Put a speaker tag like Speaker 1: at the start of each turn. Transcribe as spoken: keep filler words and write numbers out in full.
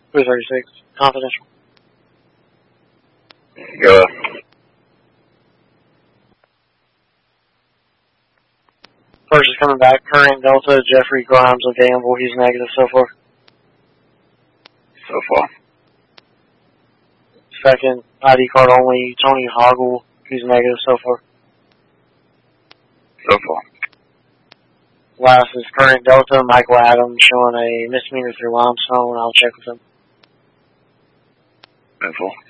Speaker 1: three thirty-six, confidential.
Speaker 2: Go.
Speaker 1: First is coming back. Current Delta, Jeffrey Grimes of Gamble. He's negative so far.
Speaker 2: So far.
Speaker 1: Second, I D card only, Tony Hoggle. He's negative so far.
Speaker 2: So far.
Speaker 1: Last is current Delta, Michael Adams, showing a misdemeanor through limestone. I'll check with him.
Speaker 2: Info.